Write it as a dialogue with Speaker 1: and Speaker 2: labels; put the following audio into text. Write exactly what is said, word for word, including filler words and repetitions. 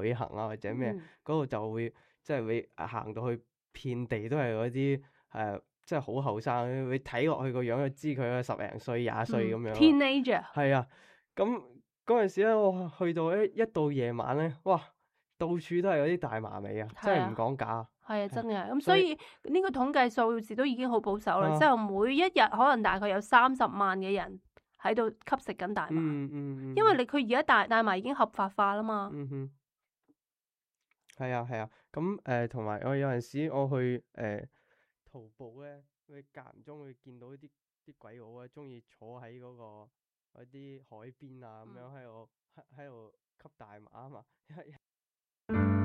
Speaker 1: 旅行啊或者咩，嗰度、
Speaker 2: 嗯、
Speaker 1: 就會即係會行到去遍地都係嗰啲誒，即係好後生，你睇落去個樣就知佢十零歲、廿歲咁樣。
Speaker 2: Teenager。
Speaker 1: 係啊，咁嗰陣時咧，我去到一一到夜晚咧，哇，到處都係嗰啲大麻味啊，真係唔講假。
Speaker 2: 係啊，真嘅。咁
Speaker 1: 所以
Speaker 2: 所以呢個統計數字都已經好保守啦，
Speaker 1: 啊
Speaker 2: 即係每一日可能大概有三十萬嘅人喺度吸食緊大麻。
Speaker 1: 嗯嗯嗯，
Speaker 2: 因為你佢而家大大麻已經合法化啦嘛。
Speaker 1: 嗯哼，係啊係啊，咁誒同埋我有陣時我去誒、呃、徒步咧，佢間唔中會見到啲啲鬼佬啊，中意坐喺嗰、個嗰啲海邊啊咁樣喺度喺喺度吸大麻啊嘛。